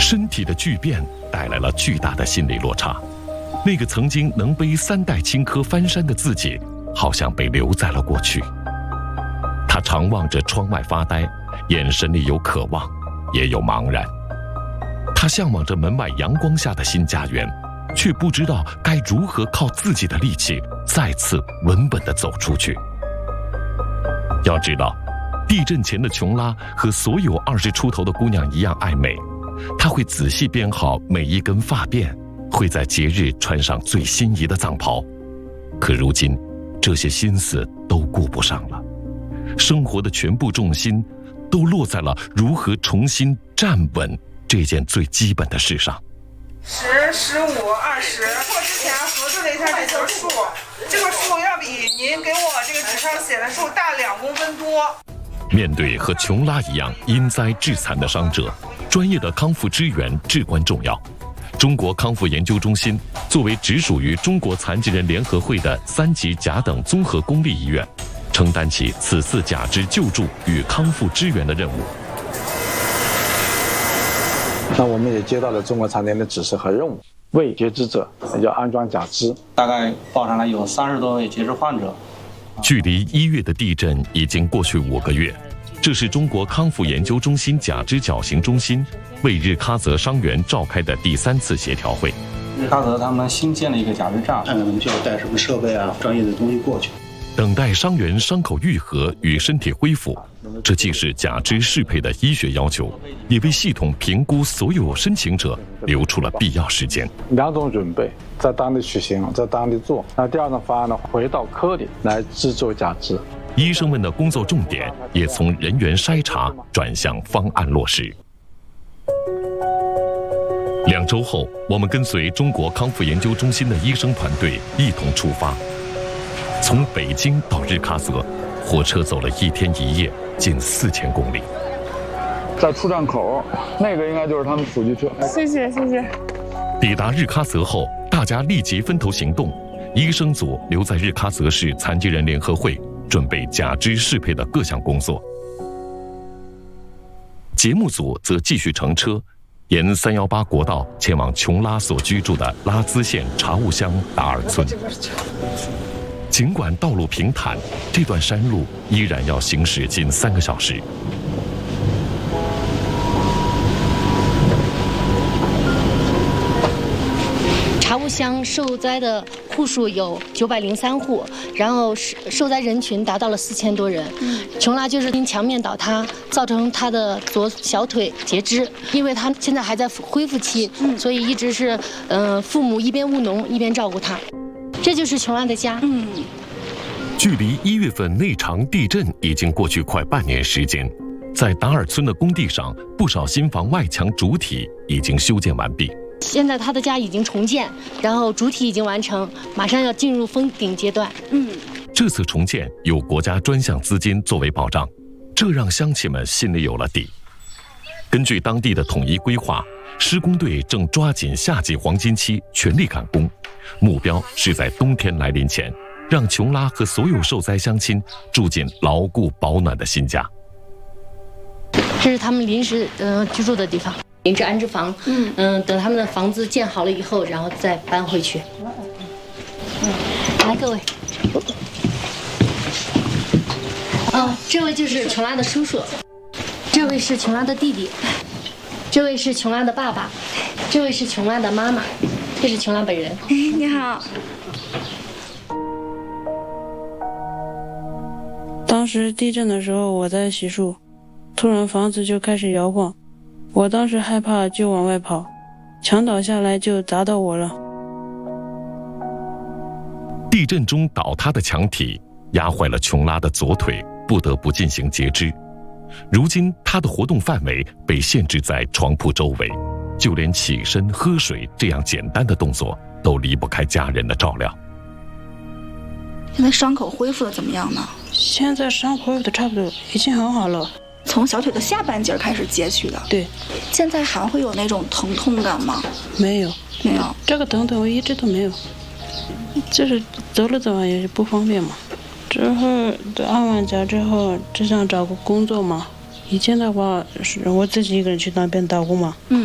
身体的巨变带来了巨大的心理落差。那个曾经能背3代青稞翻山的自己，好像被留在了过去。他常望着窗外发呆，眼神里有渴望，也有茫然。他向往着门外阳光下的新家园，却不知道该如何靠自己的力气再次稳稳地走出去。要知道，地震前的琼拉和所有20出头的姑娘一样爱美，她会仔细编好每一根发辫，会在节日穿上最心仪的藏袍。可如今，这些心思都顾不上了，生活的全部重心都落在了如何重新站稳这件最基本的事上。 10、15、20，我之前核对了一下这棵树，这个树要比您给我这个纸上写的树大2公分多。 面对和琼拉一样因灾致残的伤者，专业的康复支援至关重要。中国康复研究中心作为直属于中国残疾人联合会的3级甲等综合公立医院，承担起此次假肢救助与康复支援的任务。 那我们也接到了中国残疾人的指示和任务，为截肢者要安装假肢。 大概报上来有30多位截肢患者。 距离1月的地震已经过去5个月，这是中国康复研究中心假肢矫形中心为日喀则伤员召开的第3次协调会。 日喀则他们新建了一个假肢站， 看我们需要带什么设备啊，专业的东西过去。 等待伤员伤口愈合与身体恢复，这既是假肢适配的医学要求，也为系统评估所有申请者留出了必要时间。 2种准备，在当地取行，在当地做。那第2种方案呢，回到科里来制作假肢。 医生们的工作重点也从人员筛查转向方案落实。2周后，我们跟随中国康复研究中心的医生团队一同出发。从北京到日喀则，火车走了1天1夜，近4000公里。 在出站口，那个应该就是他们辅具车。 谢谢谢谢。 抵达日喀则后，大家立即分头行动。医生组留在日喀则市残疾人联合会，准备假肢适配的各项工作。节目组则继续乘车，沿318国道前往琼拉所居住的拉孜县察兀乡达尔村。尽管道路平坦，这段山路依然要行驶近3个小时。 察兀乡受灾的户数有903户，然后受灾人群达到了4000多人。琼拉就是因墙面倒塌，造成他的左小腿截肢，因为他现在还在恢复期，所以一直是父母一边务农一边照顾他。这就是琼拉的家。 距离1月份那场地震已经过去快半年时间，在达尔村的工地上，不少新房外墙主体已经修建完毕。 现在他的家已经重建，然后主体已经完成，马上要进入封顶阶段。 这次重建有国家专项资金作为保障，这让乡亲们心里有了底。根据当地的统一规划，施工队正抓紧夏季黄金期全力赶工，目标是在冬天来临前，让琼拉和所有受灾乡亲住进牢固保暖的新家。 这是他们临时居住的地方，临时安置房。等他们的房子建好了以后，然后再搬回去。来，各位。这位就是琼拉的叔叔，这位是琼拉的弟弟，这位是琼拉的爸爸，这位是琼拉的妈妈，这是琼拉本人。 你好。 当时地震的时候，我在洗漱，突然房子就开始摇晃，我当时害怕就往外跑，墙倒下来就砸到我了。 地震中倒塌的墙体压坏了琼拉的左腿，不得不进行截肢。如今他的活动范围被限制在床铺周围，就连起身喝水这样简单的动作都离不开家人的照料。 现在伤口恢复的怎么样呢？ 现在伤恢复的差不多，已经很好了。 从小腿的下半截开始截去的。 对。 现在还会有那种疼痛感吗？ 没有， 没有。 这个疼痛我一直都没有，就是走了走也是不方便嘛。之后安完家之后，只想找个工作嘛。以前的话是我自己一个人去那边打工嘛。